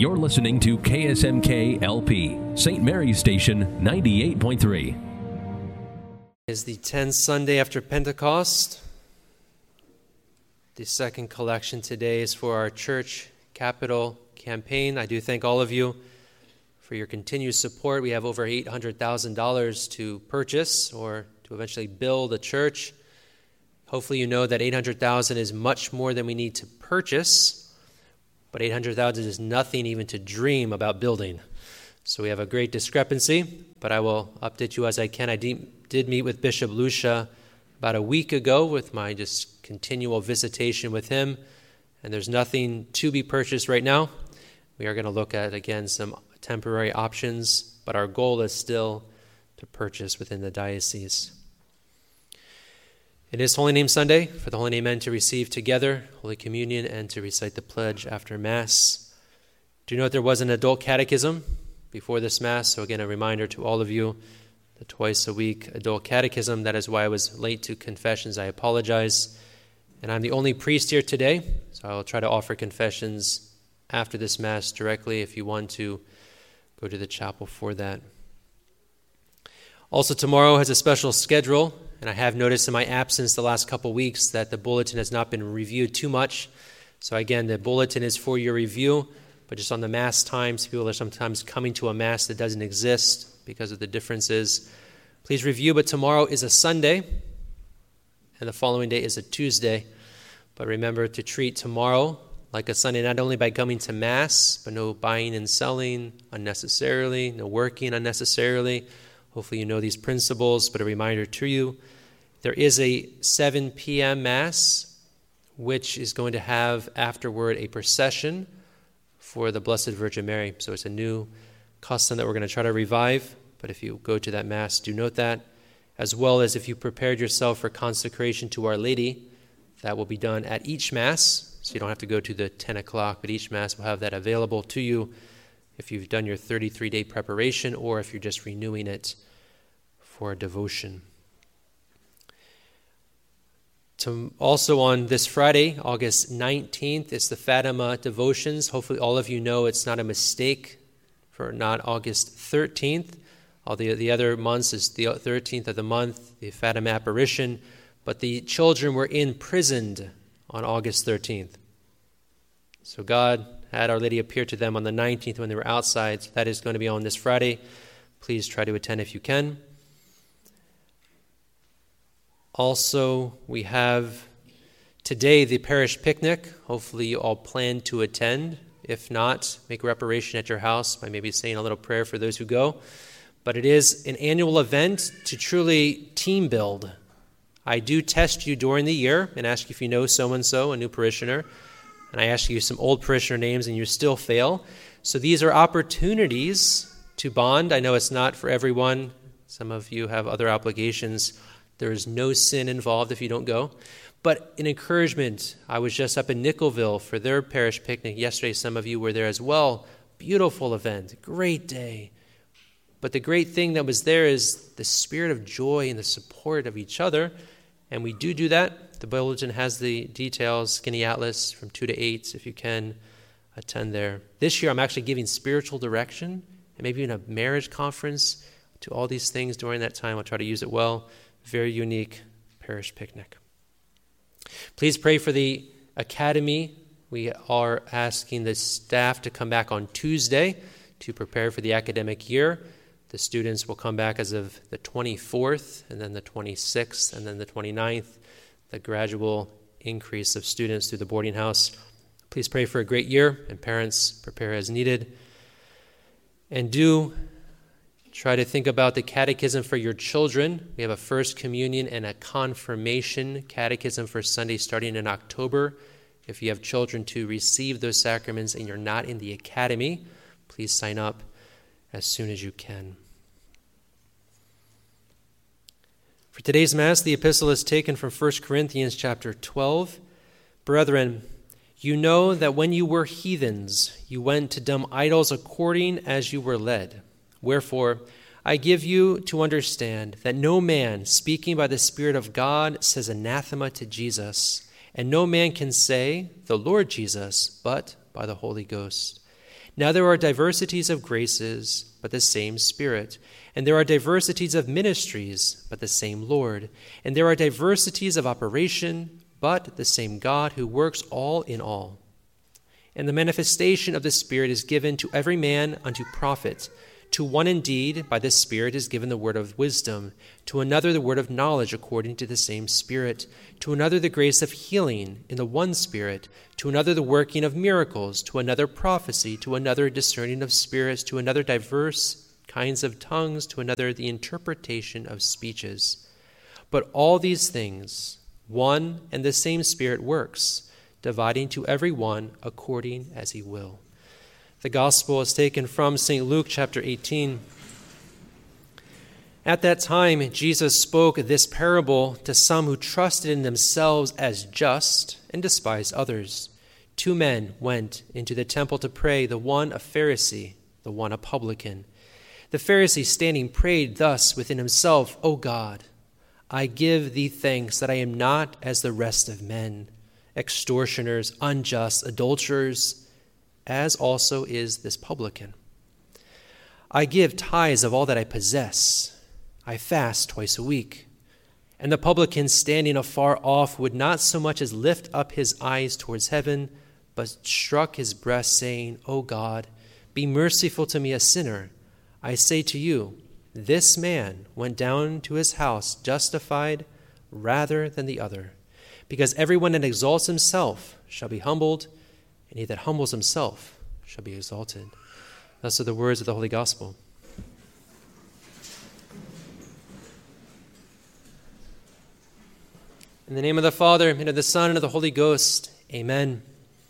You're listening to KSMK LP, St. Mary's Station 98.3. It is the 10th Sunday after Pentecost. The second collection today is for our church capital campaign. I do thank all of you for your continued support. We have over $800,000 to purchase or to eventually build a church. Hopefully you know that $800,000 is much more than we need to purchase. But $800,000 is nothing even to dream about building. So we have a great discrepancy, but I will update you as I can. I did meet with Bishop Lucia about a week ago with my just continual visitation with him, and there's nothing to be purchased right now. We are going to look at, again, some temporary options, but our goal is still to purchase within the diocese. It is Holy Name Sunday for the Holy Name men to receive together Holy Communion and to recite the pledge after Mass. Do you know that there was an adult catechism before this Mass? So again, a reminder to all of you, the twice a week adult catechism. That is why I was late to confessions. I apologize. And I'm the only priest here today, so I will try to offer confessions after this Mass directly if you want to go to the chapel for that. Also, tomorrow has a special schedule. And I have noticed in my absence the last couple weeks that the bulletin has not been reviewed too much. So again, the bulletin is for your review, but just on the Mass times, people are sometimes coming to a Mass that doesn't exist because of the differences. Please review, but tomorrow is a Sunday, and the following day is a Tuesday. But remember to treat tomorrow like a Sunday, not only by coming to Mass, but no buying and selling unnecessarily, no working unnecessarily. Hopefully you know these principles, but a reminder to you, there is a 7 p.m. Mass, which is going to have afterward a procession for the Blessed Virgin Mary. So it's a new custom that we're going to try to revive, but if you go to that Mass, do note that, as well as if you prepared yourself for consecration to Our Lady, that will be done at each Mass, so you don't have to go to the 10 o'clock, but each Mass will have that available to you if you've done your 33-day preparation or if you're just renewing it for devotion. Also on this Friday, August 19th, it's the Fatima Devotions. Hopefully all of you know it's not a mistake for not August 13th. All the other months is the 13th of the month, the Fatima Apparition. But the children were imprisoned on August 13th. So God had Our Lady appear to them on the 19th when they were outside. So that is going to be on this Friday. Please try to attend if you can. Also, we have today the parish picnic. Hopefully you all plan to attend. If not, make reparation at your house by maybe saying a little prayer for those who go. But it is an annual event to truly team build. I do test you during the year and ask if you know so-and-so, a new parishioner. And I ask you some old parishioner names and you still fail. So these are opportunities to bond. I know it's not for everyone. Some of you have other obligations. There is no sin involved if you don't go. But an encouragement. I was just up in Nicholville for their parish picnic yesterday. Some of you were there as well. Beautiful event. Great day. But the great thing that was there is the spirit of joy and the support of each other. And we do that. The bulletin has the details, Skinny Atlas from 2 to 8, if you can attend there. This year I'm actually giving spiritual direction and maybe even a marriage conference to all these things during that time. I'll try to use it well. Very unique parish picnic. Please pray for the Academy. We are asking the staff to come back on Tuesday to prepare for the academic year. The students will come back as of the 24th, and then the 26th, and then the 29th, the gradual increase of students through the boarding house. Please pray for a great year, and parents prepare as needed. And do try to think about the catechism for your children. We have a First Communion and a Confirmation catechism for Sunday starting in October. If you have children to receive those sacraments and you're not in the academy, please sign up as soon as you can. For today's Mass, the epistle is taken from 1 Corinthians chapter 12. Brethren, you know that when you were heathens, you went to dumb idols according as you were led. Wherefore, I give you to understand that no man speaking by the Spirit of God says anathema to Jesus, and no man can say the Lord Jesus, but by the Holy Ghost. Now there are diversities of graces, but the same Spirit. And there are diversities of ministries, but the same Lord. And there are diversities of operation, but the same God who works all in all. And the manifestation of the Spirit is given to every man unto profit. To one indeed, by the Spirit is given the word of wisdom, to another the word of knowledge according to the same Spirit, to another the grace of healing in the one Spirit, to another the working of miracles, to another prophecy, to another discerning of spirits, to another diverse kinds of tongues, to another the interpretation of speeches. But all these things one and the same Spirit works, dividing to every one according as he will. The gospel is taken from St. Luke chapter 18. At that time, Jesus spoke this parable to some who trusted in themselves as just and despised others. 2 men went into the temple to pray, the one a Pharisee, the one a publican. The Pharisee standing prayed thus within himself, O God, I give thee thanks that I am not as the rest of men, extortioners, unjust, adulterers, as also is this publican. I give tithes of all that I possess. I fast twice a week. And the publican standing afar off would not so much as lift up his eyes towards heaven, but struck his breast, saying, O God, be merciful to me, a sinner. I say to you, this man went down to his house justified rather than the other. Because everyone that exalts himself shall be humbled, and he that humbles himself shall be exalted. Thus are the words of the Holy Gospel. In the name of the Father, and of the Son, and of the Holy Ghost, amen.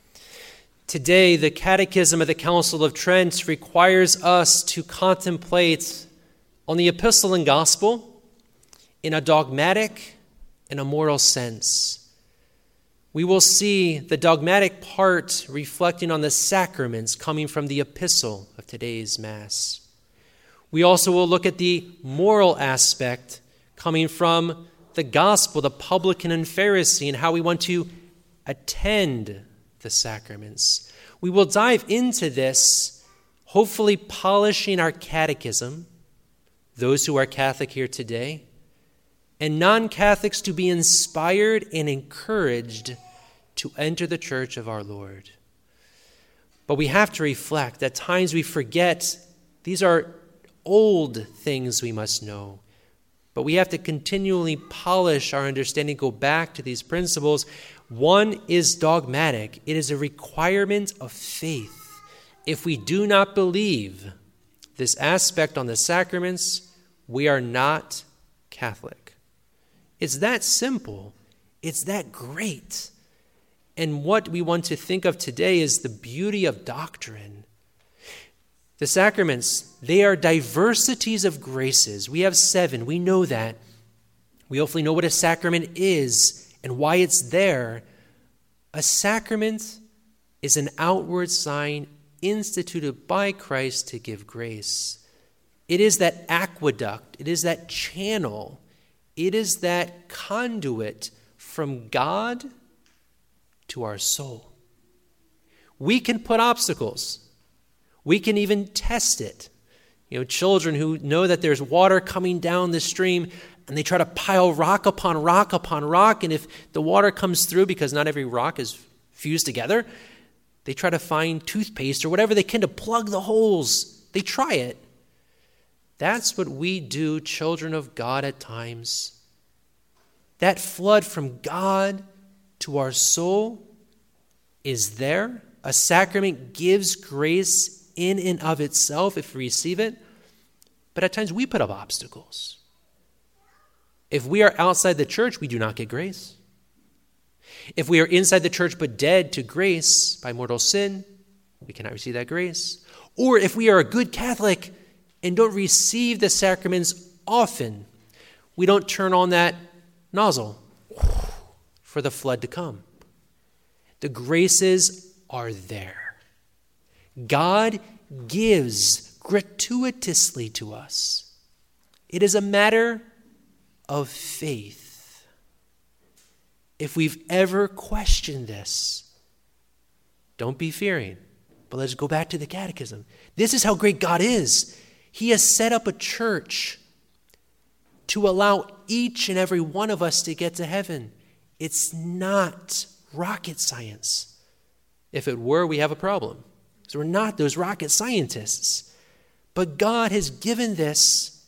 Today, the Catechism of the Council of Trent requires us to contemplate on the Epistle and Gospel in a dogmatic and a moral sense. We will see the dogmatic part reflecting on the sacraments coming from the epistle of today's Mass. We also will look at the moral aspect coming from the gospel, the publican and Pharisee, and how we want to attend the sacraments. We will dive into this, hopefully polishing our catechism, those who are Catholic here today, and non-Catholics to be inspired and encouraged to enter the church of our Lord. But we have to reflect. At times we forget these are old things we must know. But we have to continually polish our understanding, go back to these principles. One is dogmatic. It is a requirement of faith. If we do not believe this aspect on the sacraments, we are not Catholic. It's that simple. It's that great. And what we want to think of today is the beauty of doctrine. The sacraments, they are diversities of graces. We have 7. We know that. We hopefully know what a sacrament is and why it's there. A sacrament is an outward sign instituted by Christ to give grace. It is that aqueduct. It is that channel. It is that conduit from God to our soul. We can put obstacles. We can even test it. Children who know that there's water coming down the stream, and they try to pile rock upon rock upon rock, and if the water comes through, because not every rock is fused together, they try to find toothpaste or whatever they can to plug the holes. They try it. That's what we do, children of God, at times. That flood from God to our soul is there. A sacrament gives grace in and of itself if we receive it. But at times we put up obstacles. If we are outside the church, we do not get grace. If we are inside the church but dead to grace by mortal sin, we cannot receive that grace. Or if we are a good Catholic and don't receive the sacraments often, we don't turn on that nozzle for the flood to come. The graces are there. God gives gratuitously to us. It is a matter of faith. If we've ever questioned this, don't be fearing. But let's go back to the catechism. This is how great God is. He has set up a church to allow each and every one of us to get to heaven. It's not rocket science. If it were, we have a problem. So we're not those rocket scientists. But God has given this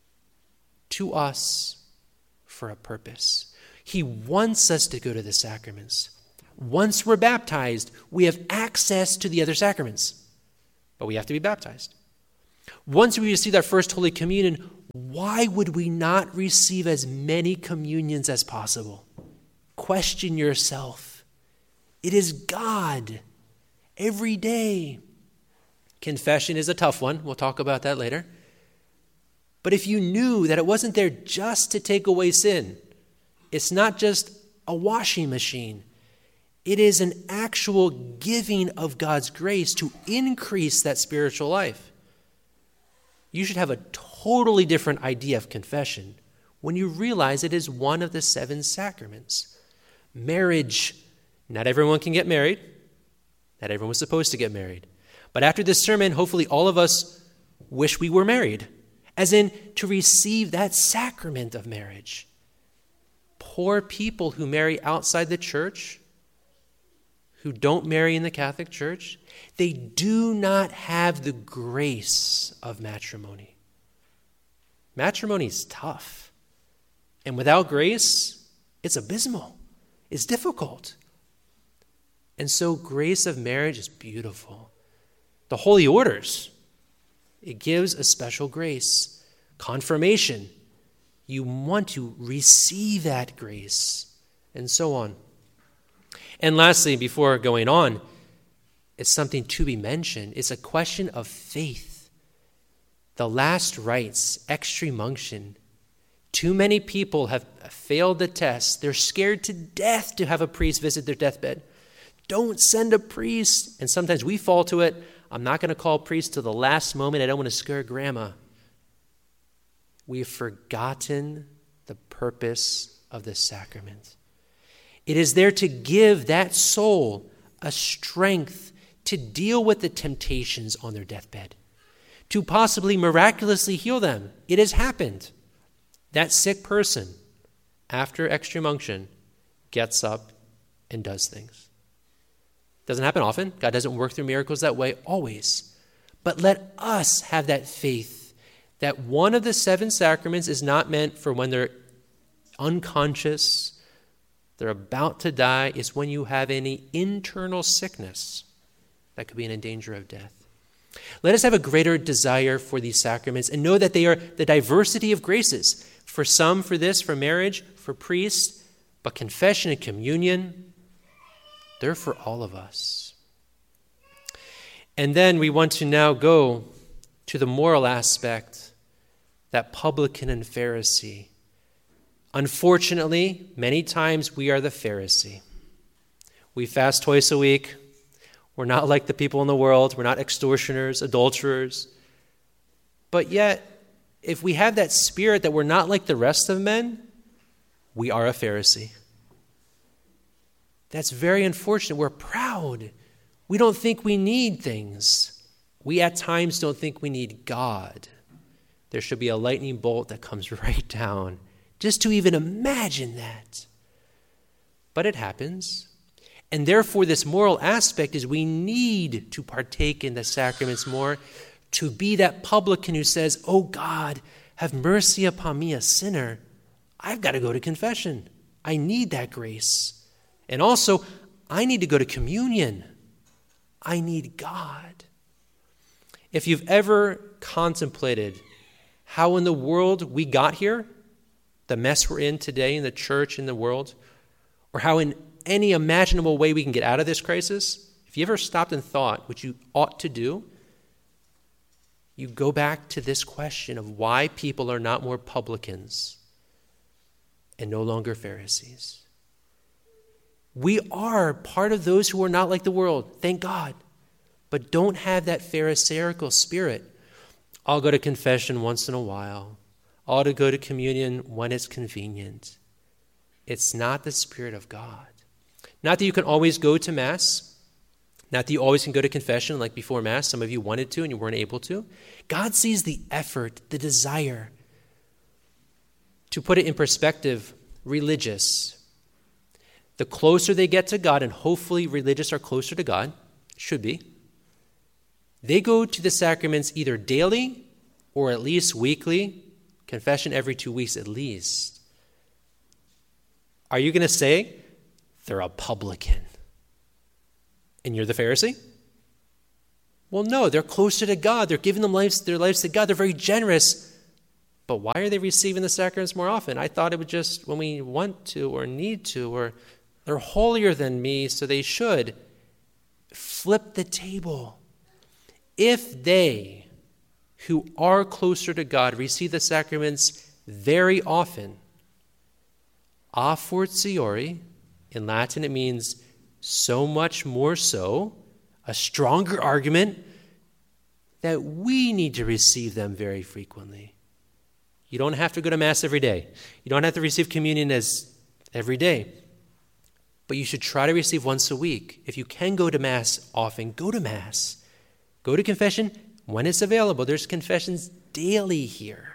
to us for a purpose. He wants us to go to the sacraments. Once we're baptized, we have access to the other sacraments. But we have to be baptized. Once we receive our first Holy Communion, why would we not receive as many communions as possible? Question yourself. It is God every day. Confession is a tough one. We'll talk about that later. But if you knew that it wasn't there just to take away sin, it's not just a washing machine. It is an actual giving of God's grace to increase that spiritual life. You should have a totally different idea of confession when you realize it is one of the 7 sacraments. Marriage. Not everyone can get married. Not everyone was supposed to get married. But after this sermon, hopefully all of us wish we were married, as in to receive that sacrament of marriage. Poor people who marry outside the church, who don't marry in the Catholic Church, they do not have the grace of matrimony. Matrimony is tough. And without grace, it's abysmal. It's difficult. And so grace of marriage is beautiful. The holy orders, it gives a special grace. Confirmation, you want to receive that grace, and so on. And lastly, before going on, it's something to be mentioned. It's a question of faith. The last rites, extreme unction. Too many people have failed the test. They're scared to death to have a priest visit their deathbed. Don't send a priest. And sometimes we fall to it. I'm not going to call a priest till the last moment. I don't want to scare grandma. We've forgotten the purpose of the sacrament. It is there to give that soul a strength to deal with the temptations on their deathbed, to possibly miraculously heal them. It has happened. That sick person, after extreme unction, gets up and does things. Doesn't happen often. God doesn't work through miracles that way always. But let us have that faith that one of the 7 sacraments is not meant for when they're unconscious, they're about to die. It's when you have any internal sickness that could be in danger of death. Let us have a greater desire for these sacraments and know that they are the diversity of graces. For some, for this, for marriage, for priests, but confession and communion, they're for all of us. And then we want to now go to the moral aspect, that publican and Pharisee. Unfortunately, many times we are the Pharisee. We fast twice a week. We're not like the people in the world. We're not extortioners, adulterers. But yet, if we have that spirit that we're not like the rest of men, we are a Pharisee. That's very unfortunate. We're proud. We don't think we need things. We at times don't think we need God. There should be a lightning bolt that comes right down just to even imagine that. But it happens. And therefore, this moral aspect is we need to partake in the sacraments more, to be that publican who says, oh God, have mercy upon me, a sinner. I've got to go to confession. I need that grace. And also, I need to go to communion. I need God. If you've ever contemplated how in the world we got here, the mess we're in today in the church, in the world, or how in any imaginable way we can get out of this crisis, if you ever stopped and thought what you ought to do, you go back to this question of why people are not more publicans and no longer Pharisees. We are part of those who are not like the world, thank God, but don't have that Pharisaical spirit. I'll go to confession once in a while. I'll go to communion when it's convenient. It's not the Spirit of God. Not that you can always go to Mass, Not that you always can go to confession like before Mass. Some of you wanted to and you weren't able to. God sees the effort, the desire. To put it in perspective, religious. The closer they get to God, and hopefully religious are closer to God, should be, they go to the sacraments either daily or at least weekly, confession every 2 weeks at least. Are you going to say they're a publican and you're the Pharisee? Well, no, they're closer to God. They're giving their lives to God. They're very generous. But why are they receiving the sacraments more often? I thought it was just when we want to or need to, or they're holier than me, so they should. Flip the table. If they, who are closer to God, receive the sacraments very often, a fortiori, in Latin it means so much more so, a stronger argument that we need to receive them very frequently. You don't have to go to Mass every day. You don't have to receive communion as every day. But you should try to receive once a week. If you can go to Mass often, go to Mass. Go to confession when it's available. There's confessions daily here.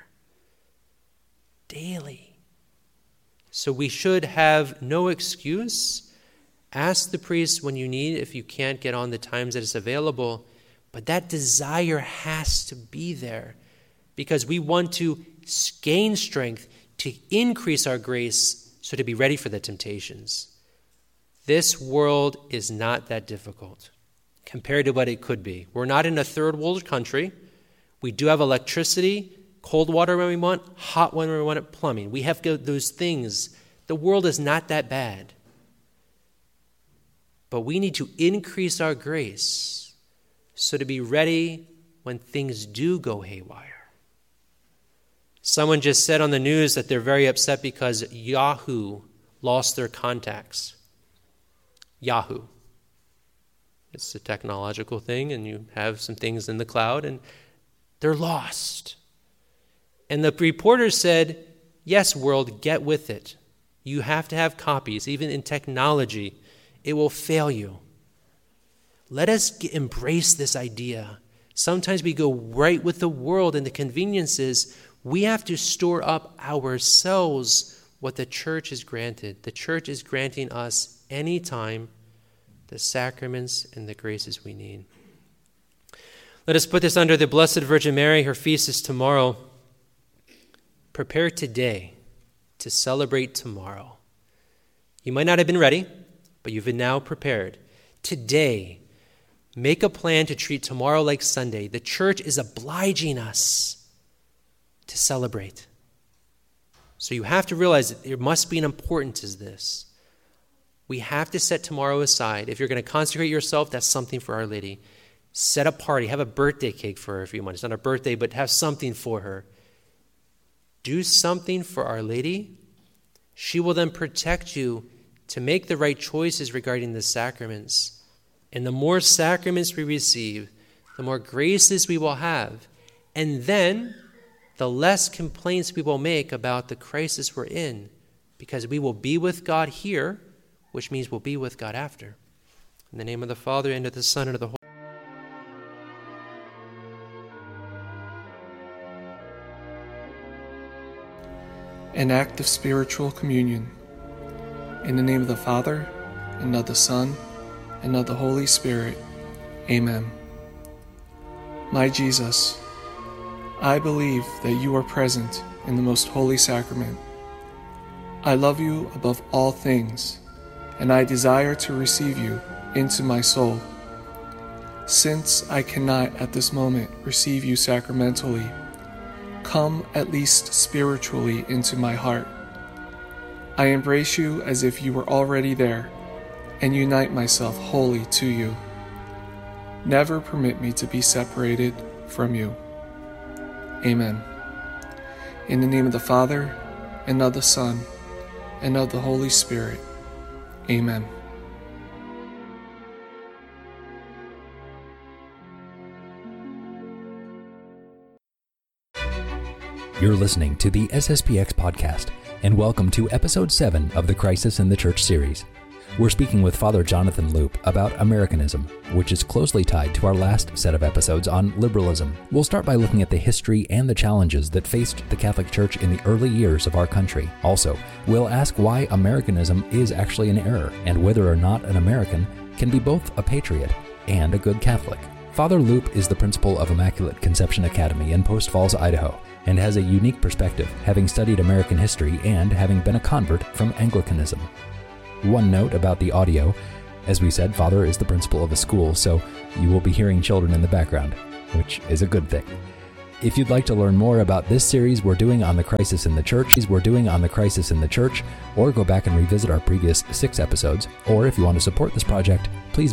Daily. So we should have no excuse. Ask the priest when you need, if you can't get on the times that it's available. But that desire has to be there because we want to gain strength to increase our grace so to be ready for the temptations. This world is not that difficult compared to what it could be. We're not in a third world country. We do have electricity, cold water when we want, hot when we want it, plumbing. We have those things. The world is not that bad. But we need to increase our grace so to be ready when things do go haywire. Someone just said on the news that they're very upset because Yahoo lost their contacts. Yahoo. It's a technological thing, and you have some things in the cloud, and they're lost. And the reporter said, yes, world, get with it. You have to have copies. Even in technology, it will fail you. Let us embrace this idea. Sometimes we go right with the world and the conveniences. We have to store up ourselves what the church has granted. The church is granting us anytime the sacraments and the graces we need. Let us put this under the Blessed Virgin Mary. Her feast is tomorrow. Prepare today to celebrate tomorrow. You might not have been ready, but you've been now prepared. Today, make a plan to treat tomorrow like Sunday. The church is obliging us to celebrate. So you have to realize that there must be an importance to this. We have to set tomorrow aside. If you're going to consecrate yourself, that's something for Our Lady. Set a party. Have a birthday cake for her if you want. It's not a birthday, but have something for her. Do something for Our Lady. She will then protect you to make the right choices regarding the sacraments. And the more sacraments we receive, the more graces we will have. And then the less complaints we will make about the crisis we're in, because we will be with God here, which means we'll be with God after. In the name of the Father, and of the Son, and of the Holy Spirit. An act of spiritual communion. In the name of the Father, and of the Son, and of the Holy Spirit. Amen. My Jesus, I believe that you are present in the most holy sacrament. I love you above all things, and I desire to receive you into my soul. Since I cannot at this moment receive you sacramentally, come at least spiritually into my heart. I embrace you as if you were already there, and unite myself wholly to you. Never permit me to be separated from you. Amen. In the name of the Father, and of the Son, and of the Holy Spirit. Amen. You're listening to the SSPX podcast, and welcome to episode 7 of the Crisis in the Church series. We're speaking with Father Jonathan Loop about Americanism, which is closely tied to our last set of episodes on liberalism. We'll start by looking at the history and the challenges that faced the Catholic Church in the early years of our country. Also, we'll ask why Americanism is actually an error, and whether or not an American can be both a patriot and a good Catholic. Father Loop is the principal of Immaculate Conception Academy in Post Falls, Idaho, and has a unique perspective, having studied American history and having been a convert from Anglicanism. One note about the audio: as we said, Father is the principal of a school, so you will be hearing children in the background, which is a good thing. If you'd like to learn more about this series we're doing on the crisis in the church, or go back and revisit our previous 6 episodes, or if you want to support this project, please